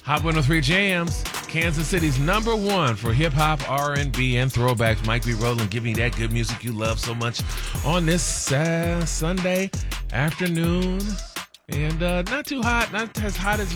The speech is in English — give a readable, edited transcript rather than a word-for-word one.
Hot 103 Jams, Kansas City's #1 for hip-hop, R&B, and throwbacks. Mike B. Rowland giving you that good music you love so much on this Sunday afternoon. And not too hot, not as hot as